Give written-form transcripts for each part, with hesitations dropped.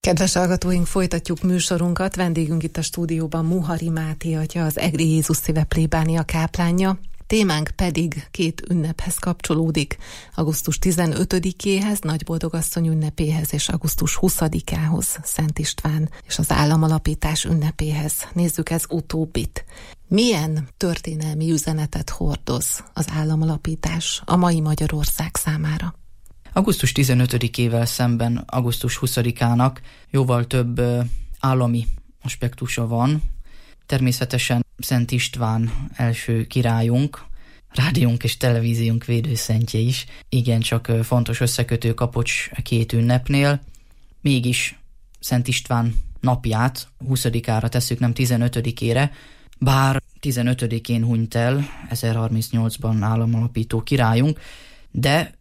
Kedves hallgatóink, folytatjuk műsorunkat. Vendégünk itt a stúdióban Muhari Máté atya, az Egri Jézus Szíve plébánia káplánja. Témánk pedig két ünnephez kapcsolódik. Augusztus 15-éhez, Nagyboldogasszony ünnepéhez, és augusztus 20-ához, Szent István és az államalapítás ünnepéhez. Nézzük ez utóbbit. Milyen történelmi üzenetet hordoz az államalapítás a mai Magyarország számára? Augusztus 15-ével szemben augusztus 20-ának jóval több állami aspektusa van. Természetesen Szent István első királyunk, rádiónk és televíziónk védőszentje is. Igencsak fontos összekötő kapocs két ünnepnél. Mégis Szent István napját 20-ára tesszük, nem 15-ére, bár 15-én hunyt el 1038-ban államalapító királyunk, de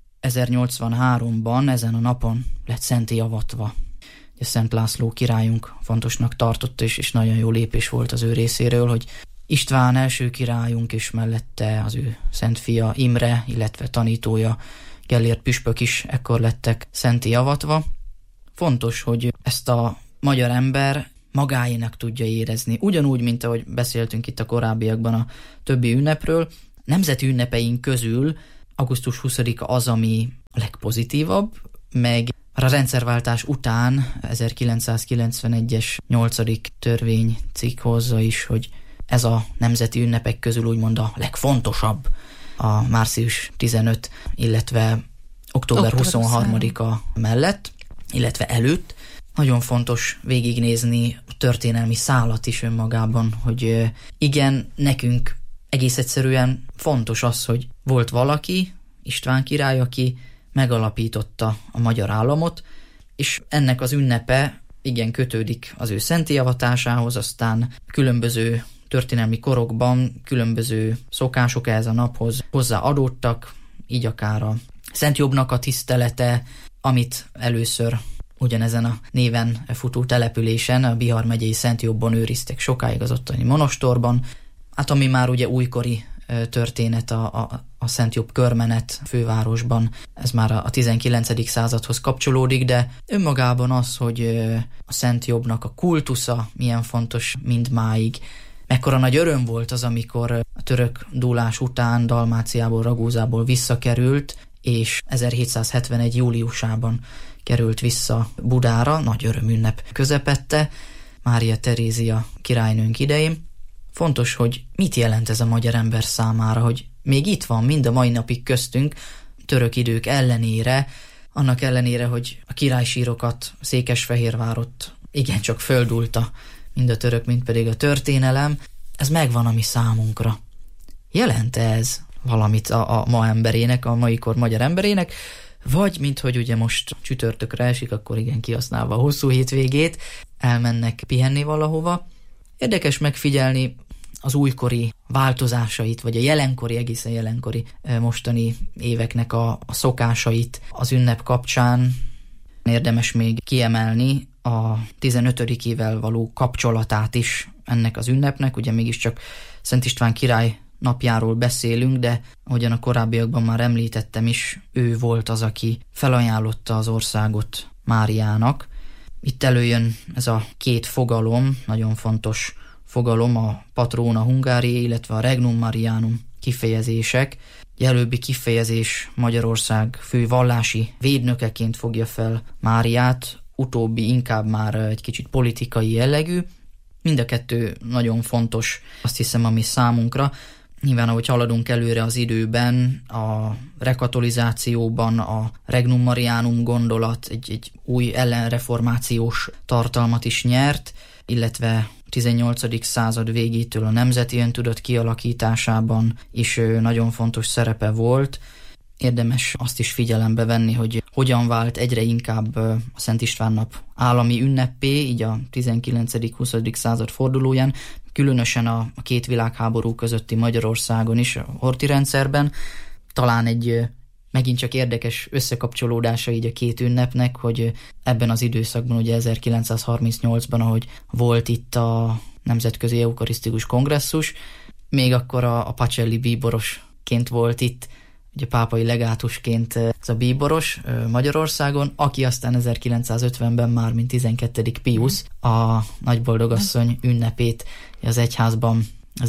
1083-ban ezen a napon lett szentté avatva. Szent László királyunk fontosnak tartotta, és nagyon jó lépés volt az ő részéről, hogy István első királyunk, és mellette az ő szent fia Imre, illetve tanítója Gellért püspök is ekkor lettek szentté avatva. Fontos, hogy ezt a magyar ember magáénak tudja érezni. Ugyanúgy, mint ahogy beszéltünk itt a korábbiakban a többi ünnepről, nemzeti ünnepeink közül augusztus 20-a az, ami a legpozitívabb, meg a rendszerváltás után 1991-es 8. törvénycikk hozza is, hogy ez a nemzeti ünnepek közül úgymond a legfontosabb, a március 15, illetve október 23-a mellett, illetve előtt. Nagyon fontos végignézni a történelmi szálat is önmagában, hogy igen, nekünk egész egyszerűen fontos az, hogy volt valaki, István király, aki megalapította a magyar államot, és ennek az ünnepe igen kötődik az ő szentté avatásához, aztán különböző történelmi korokban különböző szokások ehhez a naphoz hozzáadódtak, így akár a Szent Jobbnak a tisztelete, amit először ugyanezen a néven futó településen, a Bihar megyei Szent Jobbon őriztek sokáig az ottani monostorban, hát ami már ugye újkori történet a Szent Jobb körmenet fővárosban, ez már a 19. századhoz kapcsolódik, de önmagában az, hogy a Szent Jobbnak a kultusza milyen fontos mindmáig, mekkora nagy öröm volt az, amikor a török dúlás után Dalmáciából, Ragúzából visszakerült, és 1771. júliusában került vissza Budára, nagy örömünnep közepette, Mária Terézia királynőnk idején. Fontos, hogy mit jelent ez a magyar ember számára, hogy még itt van mind a mai napig köztünk, török idők ellenére, annak ellenére, hogy a királysírokat, Székesfehérvárot igencsak földulta, mind a török, mind pedig a történelem, ez megvan a mi számunkra. Jelent ez valamit a ma emberének, a mai kor magyar emberének, vagy minthogy ugye most csütörtökre esik, akkor igen, kihasználva a hosszú hétvégét, elmennek pihenni valahova. Érdekes megfigyelni az újkori változásait, vagy a jelenkori, egészen jelenkori mostani éveknek a szokásait az ünnep kapcsán. Érdemes még kiemelni a 15-ével való kapcsolatát is ennek az ünnepnek, ugye mégiscsak Szent István király napjáról beszélünk, de ahogyan a korábbiakban már említettem is, ő volt az, aki felajánlotta az országot Máriának. Itt előjön ez a két fogalom, nagyon fontos fogalom, a Patrona Hungáriae, illetve a Regnum Marianum kifejezések. Előbbi kifejezés Magyarország fő vallási védnökeként fogja fel Máriát, utóbbi inkább már egy kicsit politikai jellegű. Mind a kettő nagyon fontos, azt hiszem, ami számunkra. Nyilván, ahogy haladunk előre az időben, a rekatolizációban a Regnum Marianum gondolat egy új ellenreformációs tartalmat is nyert, illetve 18. század végétől a nemzeti öntudat kialakításában is nagyon fontos szerepe volt. Érdemes azt is figyelembe venni, hogy hogyan vált egyre inkább a Szent István nap állami ünneppé, így a 19.-20. század fordulóján, különösen a két világháború közötti Magyarországon is, a horthy rendszerben. Talán egy megint csak érdekes összekapcsolódása így a két ünnepnek, hogy ebben az időszakban, ugye 1938-ban, ahogy volt itt a Nemzetközi Eukarisztikus Kongresszus, még akkor a Pacelli bíborosként volt itt ugye pápai legátusként ez a bíboros Magyarországon, aki aztán 1950-ben már, mint 12. Piusz a Nagyboldogasszony ünnepét az egyházban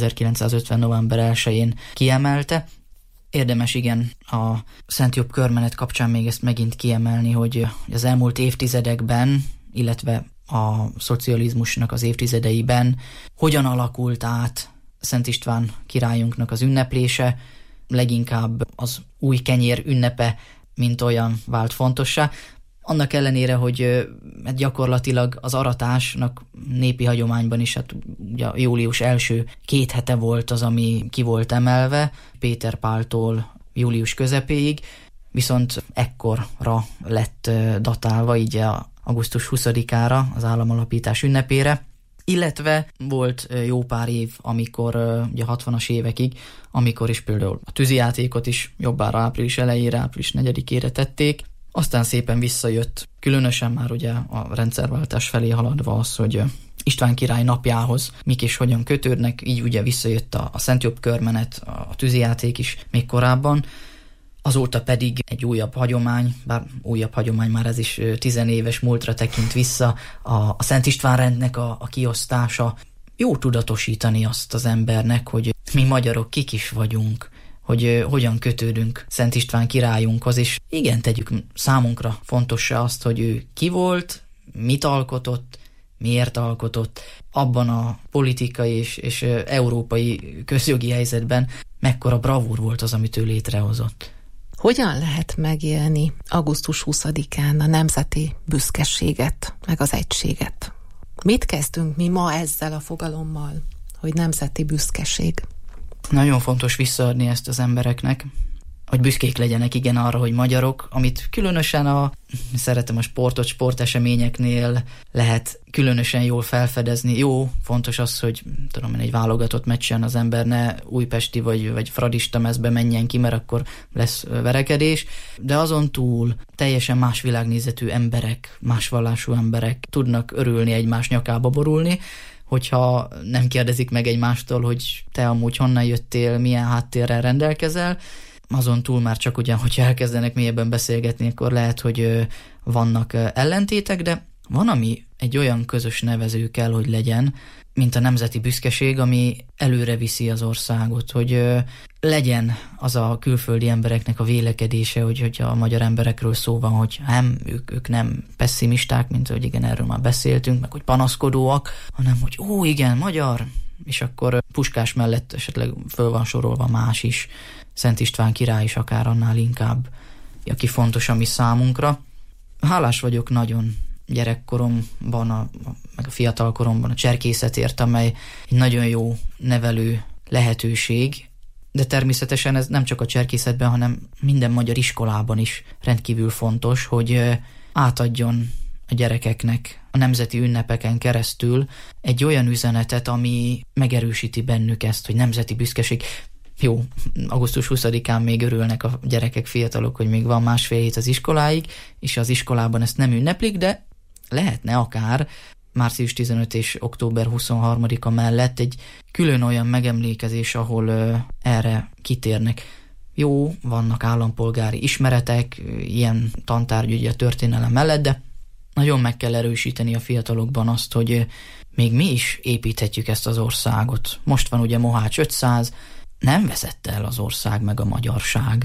1950. november 1-én kiemelte. Érdemes igen a Szent Jobb körmenet kapcsán még ezt megint kiemelni, hogy az elmúlt évtizedekben, illetve a szocializmusnak az évtizedeiben hogyan alakult át Szent István királyunknak az ünneplése, leginkább az új kenyér ünnepe, mint olyan vált fontossá. Annak ellenére, hogy gyakorlatilag az aratásnak népi hagyományban is, hát ugye július első 2 hete volt az, ami ki volt emelve, Péter Páltól július közepéig, viszont ekkorra lett datálva, így augusztus 20-ára, az államalapítás ünnepére, illetve volt jó pár év, amikor ugye 60-as évekig, amikor is például a tűzijátékot is jobbára április elejére, április 4-ére tették, aztán szépen visszajött, különösen már ugye a rendszerváltás felé haladva az, hogy István király napjához mik és hogyan kötődnek, így ugye visszajött a Szent Jobb körmenet, a tűzijáték is még korábban. Azóta pedig egy újabb hagyomány, bár újabb hagyomány már ez is 10 éves múltra tekint vissza, a Szent István rendnek a kiosztása. Jó tudatosítani azt az embernek, hogy mi magyarok kik is vagyunk, hogy hogyan kötődünk Szent István királyunkhoz, és igen, tegyük számunkra fontossá azt, hogy ő ki volt, mit alkotott, miért alkotott, abban a politikai és európai közjogi helyzetben mekkora bravúr volt az, amit ő létrehozott. Hogyan lehet megélni augusztus 20-án a nemzeti büszkeséget, meg az egységet? Mit kezdünk mi ma ezzel a fogalommal, hogy nemzeti büszkeség? Nagyon fontos visszaadni ezt az embereknek, hogy büszkék legyenek igen arra, hogy magyarok, amit különösen szeretem a sportot, sporteseményeknél lehet különösen jól felfedezni. Jó, fontos az, hogy tudom én, egy válogatott meccsen az ember ne újpesti vagy fradista mezbe menjen ki, mert akkor lesz verekedés, de azon túl teljesen más világnézetű emberek, más vallású emberek tudnak örülni, egymás nyakába borulni, hogyha nem kérdezik meg egymástól, hogy te amúgy honnan jöttél, milyen háttérrel rendelkezel. Azon túl már csak ugyan, hogyha elkezdenek mélyebben beszélgetni, akkor lehet, hogy vannak ellentétek, de van, ami egy olyan közös nevező kell, hogy legyen, mint a nemzeti büszkeség, ami előre viszi az országot, hogy legyen az a külföldi embereknek a vélekedése, hogy a magyar emberekről szó van, hogy ők nem pessimisták, mint hogy igen, erről már beszéltünk, meg hogy panaszkodóak, hanem hogy igen, magyar, és akkor Puskás mellett esetleg föl van sorolva más is, Szent István király is akár annál inkább, aki fontos a mi számunkra. Hálás vagyok nagyon gyerekkoromban, meg a fiatalkoromban a cserkészetért, amely egy nagyon jó nevelő lehetőség, de természetesen ez nem csak a cserkészetben, hanem minden magyar iskolában is rendkívül fontos, hogy átadjon a gyerekeknek a nemzeti ünnepeken keresztül egy olyan üzenetet, ami megerősíti bennük ezt, hogy nemzeti büszkeség. Jó, augusztus 20-án még örülnek a gyerekek, fiatalok, hogy még van 1,5 hét az iskoláig, és az iskolában ezt nem ünneplik, de lehetne akár március 15 és október 23-a mellett egy külön olyan megemlékezés, ahol erre kitérnek. Jó, vannak állampolgári ismeretek, ilyen tantárgy ugye a történelem mellett, de nagyon meg kell erősíteni a fiatalokban azt, hogy még mi is építhetjük ezt az országot. Most van ugye Mohács 500, nem vezette el az ország meg a magyarság.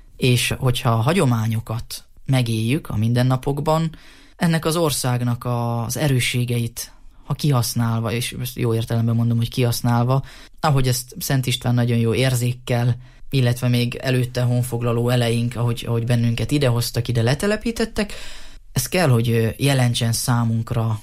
És hogyha a hagyományokat megéljük a mindennapokban, ennek az országnak az erősségeit, ha kihasználva, és jó értelemben mondom, hogy kihasználva, ahogy ezt Szent István nagyon jó érzékkel, illetve még előtte honfoglaló eleink, ahogy bennünket idehoztak, ide letelepítettek, ez kell, hogy jelentsen számunkra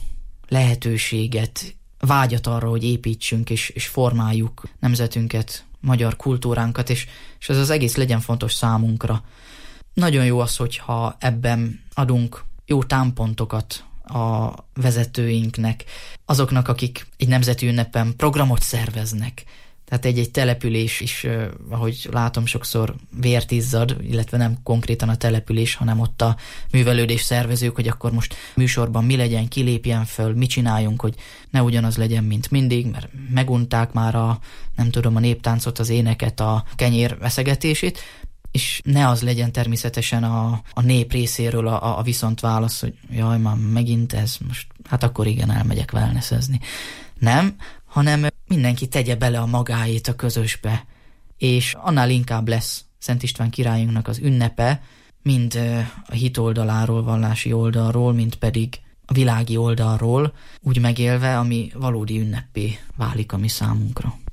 lehetőséget, vágyat arra, hogy építsünk és formáljuk nemzetünket, magyar kultúránkat, és ez az egész legyen fontos számunkra. Nagyon jó az, hogyha ebben adunk jó támpontokat a vezetőinknek, azoknak, akik egy nemzeti ünnepen programot szerveznek. Tehát egy település is, ahogy látom, sokszor vért izzad, illetve nem konkrétan a település, hanem ott a művelődés szervezők, hogy akkor most műsorban mi legyen, ki lépjen föl, mit csináljunk, hogy ne ugyanaz legyen, mint mindig, mert megunták már a néptáncot, az éneket, a kenyér eszegetését. és ne az legyen természetesen a nép részéről a viszontválasz, hogy jaj, már megint ez, most hát akkor igen, elmegyek wellnessezni. Nem, hanem mindenki tegye bele a magáét a közösbe, és annál inkább lesz Szent István királyunknak az ünnepe, mind a hit oldaláról, vallási oldalról, mind pedig a világi oldalról, úgy megélve, ami valódi ünnepé válik a mi számunkra.